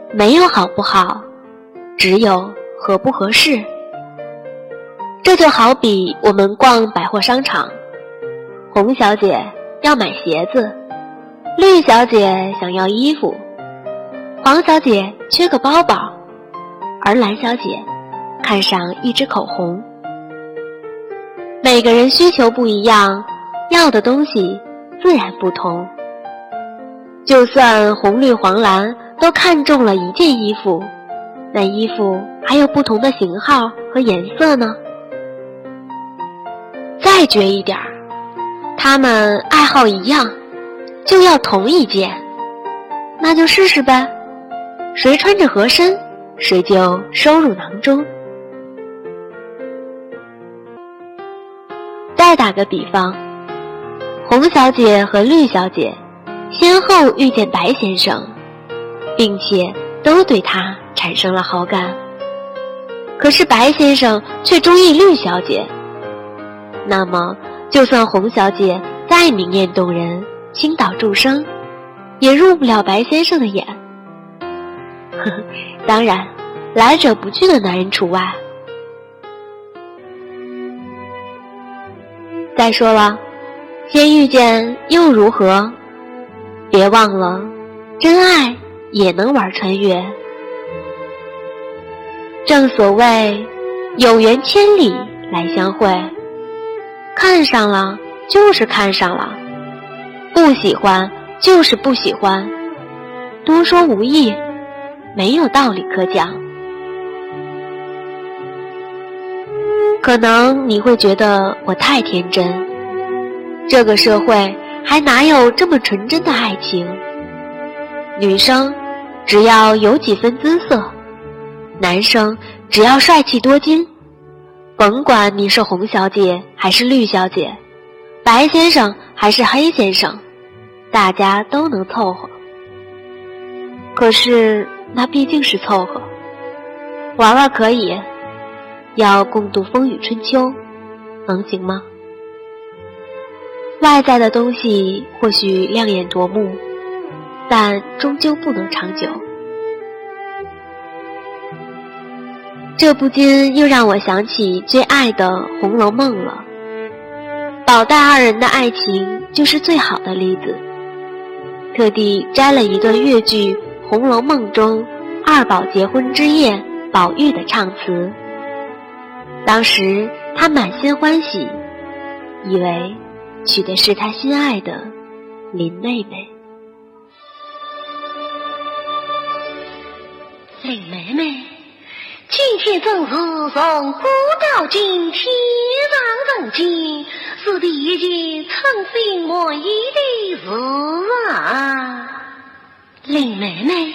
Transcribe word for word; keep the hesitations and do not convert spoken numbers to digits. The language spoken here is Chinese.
没有好不好，只有合不合适。这就好比我们逛百货商场，红小姐要买鞋子，绿小姐想要衣服，黄小姐缺个包包，而蓝小姐看上一支口红。每个人需求不一样，要的东西自然不同。就算红绿黄蓝都看中了一件衣服，那衣服还有不同的型号和颜色呢。再绝一点儿，他们爱好一样，就要同一件，那就试试呗，谁穿着合身，谁就收入囊中。再打个比方，红小姐和绿小姐先后遇见白先生，并且都对他产生了好感，可是白先生却中意绿小姐，那么就算红小姐再明艳动人，倾倒众生，也入不了白先生的眼。呵呵，当然来者不拒的男人除外。再说了，先遇见又如何？别忘了，真爱也能玩穿越。正所谓有缘千里来相会，看上了就是看上了，不喜欢就是不喜欢，多说无益，没有道理可讲。可能你会觉得我太天真，这个社会还哪有这么纯真的爱情？女生只要有几分姿色，男生只要帅气多金，甭管你是红小姐还是绿小姐，白先生还是黑先生，大家都能凑合。可是那毕竟是凑合，玩玩可以，要共度风雨春秋，能行吗？外在的东西或许亮眼夺目，但终究不能长久。这不禁又让我想起最爱的《红楼梦》了。宝黛二人的爱情就是最好的例子。特地摘了一段越剧《红楼梦》中二宝结婚之夜宝玉的唱词。当时他满心欢喜，以为娶的是他心爱的林妹妹。 林妹妹，今天正是从古到今天上人间，是第一件称心满意的事啊！林妹妹，